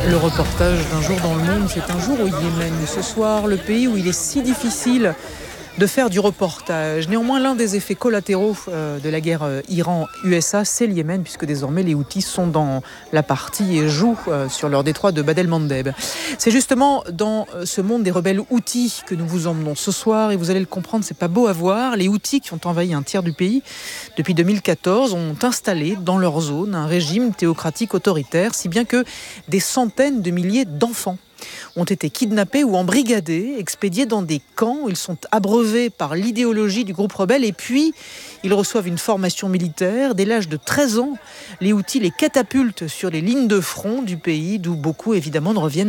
Le reportage d'un jour dans le monde, c'est un jour au Yémen. Ce soir, le pays où il est si difficile de faire du reportage. Néanmoins, l'un des effets collatéraux de la guerre Iran-USA, c'est le Yémen, puisque désormais les Houthis sont dans la partie et jouent sur leur détroit de Bab el-Mandeb. C'est justement dans ce monde des rebelles Houthis que nous vous emmenons ce soir, et vous allez le comprendre, c'est pas beau à voir. Les Houthis, qui ont envahi un tiers du pays depuis 2014, ont installé dans leur zone un régime théocratique autoritaire, si bien que des centaines de milliers d'enfants ont été kidnappés ou embrigadés, expédiés dans des camps. Ils sont abreuvés par l'idéologie du groupe rebelle et puis ils reçoivent une formation militaire. Dès l'âge de 13 ans, les Houthis les catapultent sur les lignes de front du pays, d'où beaucoup évidemment ne reviennent